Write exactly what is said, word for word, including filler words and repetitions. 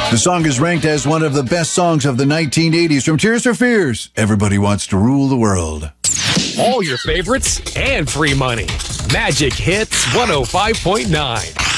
The song is ranked as one of the best songs of the nineteen eighties from Tears for Fears. Everybody Wants to Rule the World. All your favorites and free money. Magic Hits one oh five point nine.